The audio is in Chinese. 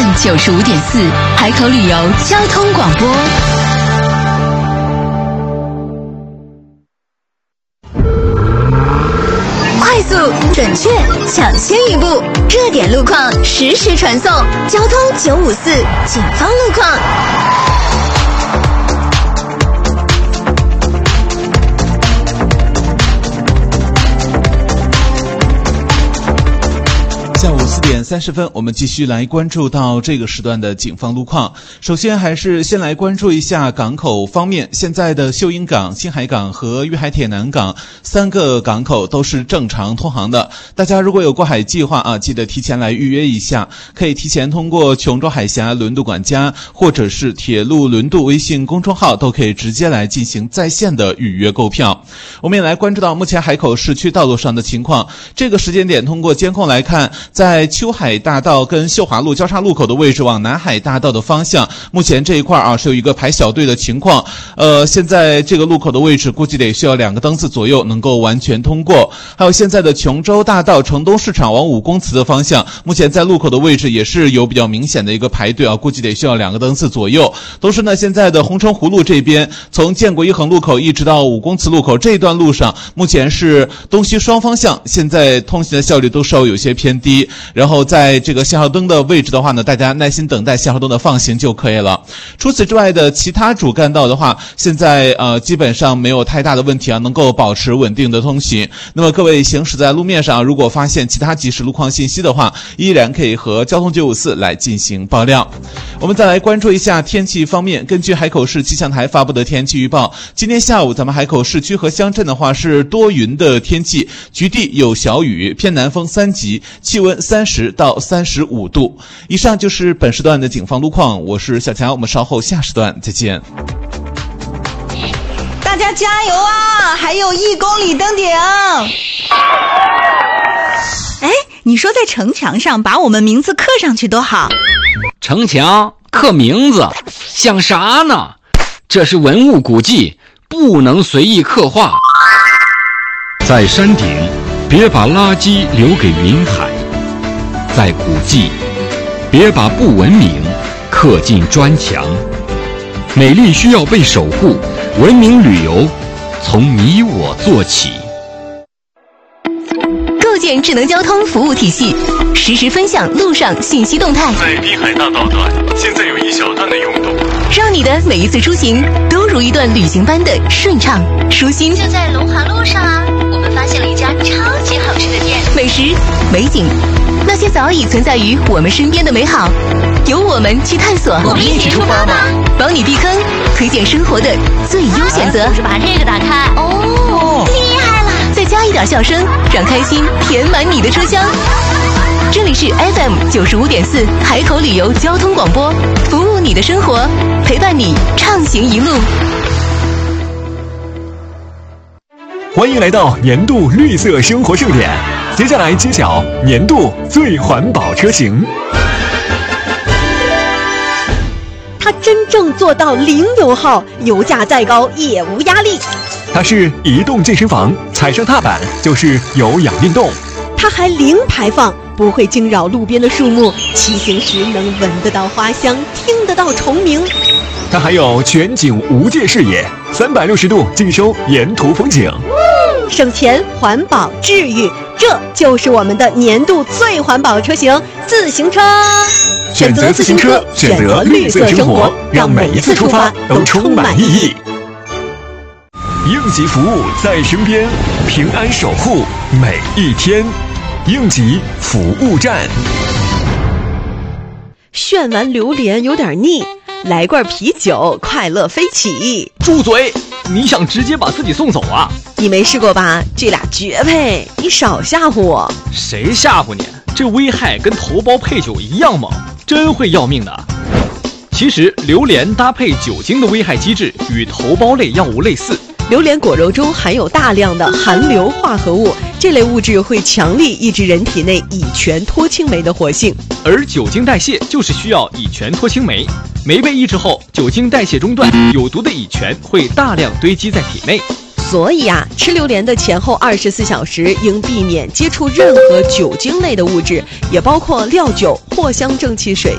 FM 95.4，海口旅游交通广播。快速、准确、抢先一步，热点路况实时传送。交通954，警方路况。 下午4点30分，我们继续来关注到这个时段的警方路况。首先还是先来关注一下港口方面，现在的秀英港、新海港和粤海铁南港3个港口都是正常通航的。大家如果有过海计划啊，记得提前来预约一下，可以提前通过琼州海峡轮渡管家或者是铁路轮渡微信公众号都可以直接来进行在线的预约购票。我们也来关注到目前海口市区道路上的情况。这个时间点通过监控来看，在秋海大道跟秀华路交叉路口的位置往南海大道的方向，目前这一块啊是有一个排小队的情况。现在这个路口的位置估计得需要2个灯次左右能够完全通过。还有现在的琼州大道城东市场往5公祠的方向，目前在路口的位置也是有比较明显的一个排队啊，估计得需要2个灯次左右。同时呢，现在的红城湖路这边，从建国一横路口一直到5公祠路口这一段路上，目前是东西双方向，现在通行的效率都稍微有些偏低。然后在这个信号灯的位置的话呢，大家耐心等待信号灯的放行就可以了。除此之外的其他主干道的话，现在基本上没有太大的问题啊，能够保持稳定的通行。那么各位行驶在路面上，如果发现其他即时路况信息的话，依然可以和交通954来进行爆料。我们再来关注一下天气方面，根据海口市气象台发布的天气预报，今天下午咱们海口市区和乡镇的话是多云的天气，局地有小雨，偏南风3级，气温30到35度。以上就是本时段的警方路况，我是小强，我们稍后下时段再见。 大家加油啊，还有1公里登顶。 哎，你说在城墙上把我们名字刻上去多好。 城墙刻名字想啥呢？这是文物古迹，不能随意刻画。 在山顶别把垃圾留给云海，在古迹别把不文明刻进砖墙。美丽需要被守护，文明旅游从你我做起。 构建智能交通服务体系，实时分享路上信息动态。 在滨海大道段，现在有一小段的拥堵， 让你的每一次出行都如一段旅行般的顺畅舒心。 就在龙华路上啊，我们发现了一家超级好吃的店， 美食、美景，那些早已存在于我们身边的美好，由我们去探索。 我们一起出发吧， 帮你避坑，推荐生活的最优选择。 就是把这个打开，哦，厉害了！ 再加一点笑声，让开心填满你的车厢。这里是 FM 95.4海口旅游交通广播，服务你的生活，陪伴你畅行一路。 欢迎来到年度绿色生活盛典，接下来揭晓年度最环保车型。 它真正做到零油耗，油价再高也无压力。 它是移动健身房，踩上踏板就是有氧运动。 它还零排放，不会惊扰路边的树木，骑行时能闻得到花香，听得到虫鸣。 它还有全景无界视野，360度尽收沿途风景。 省钱、环保、治愈，这就是我们的年度最环保车型——自行车。 选择自行车，选择绿色生活，让每一次出发都充满意义。应急服务在身边，平安守护每一天。应急服务站。 炫完榴莲有点腻，来罐啤酒，快乐飞起。 住嘴！你想直接把自己送走啊？ 你没试过吧？这俩绝配，你少吓唬我。 谁吓唬你？这危害跟头孢配酒一样猛，真会要命的。其实榴莲搭配酒精的危害机制与头孢类药物类似。 榴莲果肉中含有大量的含硫化合物，这类物质会强力抑制人体内乙醛脱氢酶的活性。 而酒精代谢就是需要乙醛脱氢酶，酶被抑制后，酒精代谢中断，有毒的乙醛会大量堆积在体内。 所以啊，吃榴莲的前后24小时应避免接触任何酒精类的物质，也包括料酒、藿香正气水